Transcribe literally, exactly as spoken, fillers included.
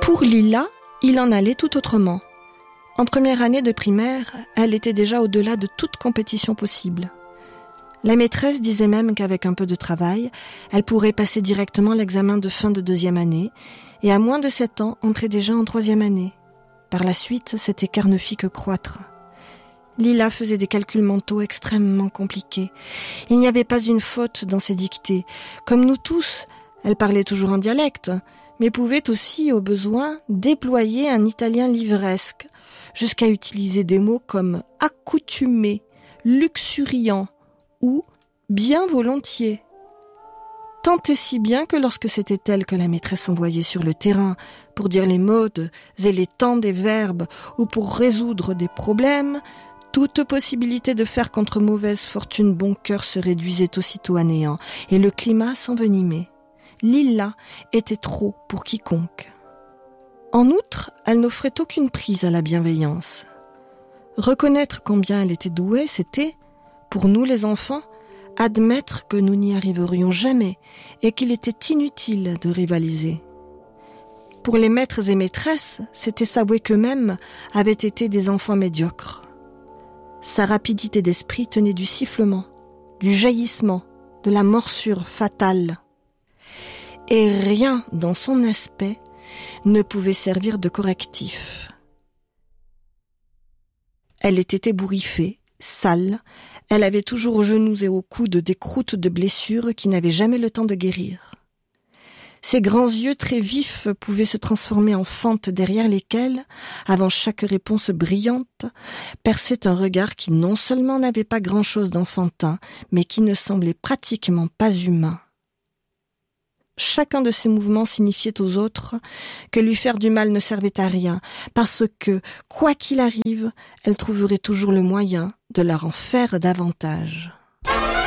Pour Lila, il en allait tout autrement. En première année de primaire, elle était déjà au-delà de toute compétition possible. La maîtresse disait même qu'avec un peu de travail, elle pourrait passer directement l'examen de fin de deuxième année et à moins de sept ans, entrer déjà en troisième année. Par la suite, cet écart ne fit que croître. Lila faisait des calculs mentaux extrêmement compliqués. Il n'y avait pas une faute dans ses dictées. Comme nous tous, elle parlait toujours en dialecte, mais pouvait aussi, au besoin, déployer un italien livresque, jusqu'à utiliser des mots comme « accoutumé »,« luxuriant » ou « bien volontiers ». Tant et si bien que lorsque c'était elle que la maîtresse envoyait sur le terrain pour dire les modes et les temps des verbes ou pour résoudre des problèmes, toute possibilité de faire contre mauvaise fortune bon cœur se réduisait aussitôt à néant et le climat s'envenimait. Lila était trop pour quiconque. En outre, elle n'offrait aucune prise à la bienveillance. Reconnaître combien elle était douée, c'était, pour nous les enfants, admettre que nous n'y arriverions jamais et qu'il était inutile de rivaliser. Pour les maîtres et maîtresses, c'était s'avouer qu'eux-mêmes avaient été des enfants médiocres. Sa rapidité d'esprit tenait du sifflement, du jaillissement, de la morsure fatale. Et rien dans son aspect ne pouvait servir de correctif. Elle était ébouriffée, sale, elle avait toujours aux genoux et aux coudes des croûtes de blessures qui n'avaient jamais le temps de guérir. Ses grands yeux très vifs pouvaient se transformer en fentes derrière lesquelles, avant chaque réponse brillante, perçait un regard qui non seulement n'avait pas grand-chose d'enfantin, mais qui ne semblait pratiquement pas humain. Chacun de ces mouvements signifiait aux autres que lui faire du mal ne servait à rien, parce que, quoi qu'il arrive, elle trouverait toujours le moyen de leur en faire davantage.